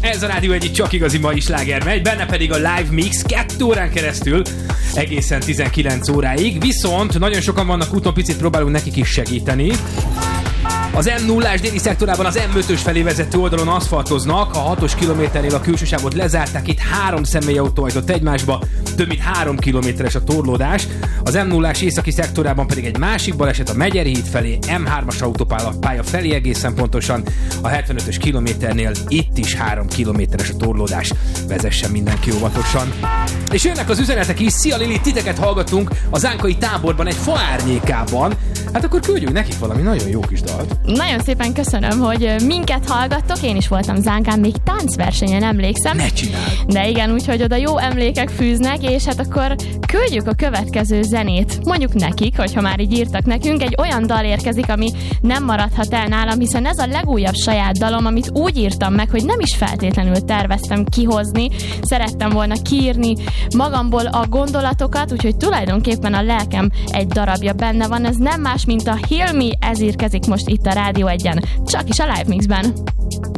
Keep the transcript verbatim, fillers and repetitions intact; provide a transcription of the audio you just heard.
Ez a Rádió Egy csak igazi mai sláger megy, benne pedig a live mix kettő órán keresztül, egészen tizenkilenc óráig, viszont nagyon sokan vannak úton, picit próbálunk nekik is segíteni. Az em nullás déli szektorában az em ötös felé vezető oldalon aszfaltoznak, a hatos kilométernél a külső sávot lezárták, itt három személyautó hajtott egymásba, több mint három kilométeres a torlódás. Az em nullás északi szektorában pedig egy másik baleset a Megyeri híd felé, em hármas autópálya felé egészen pontosan, a hetvenötös kilométernél itt is három kilométeres a torlódás. Vezessen mindenki óvatosan. És jönnek az üzenetek is. Szia Lili, titeket hallgatunk az Zánkai táborban egy fa árnyékában. Hát akkor küldjünk nekik valami nagyon jó kis dalt. Nagyon szépen köszönöm, hogy minket hallgattok. Én is voltam Zánkán, még táncversenyen emlékszem. Ne csináld! De igen, úgyhogy oda jó emlékek fűznek, és hát akkor küldjük a következő zenét. Mondjuk nekik, hogyha már így írtak nekünk, egy olyan dal érkezik, ami nem maradhat el nálam, hiszen ez a legújabb saját dalom, amit úgy írtam meg, hogy nem is feltétlenül terveztem kihozni. Szerettem volna kiírni magamból a gondolatokat, úgyhogy tulajdonképpen a lelkem egy darabja benne van. Ez nem más, mint a Heal Me, ez érkezik most itt a Rádió Egyen, csak is a Live Mixben.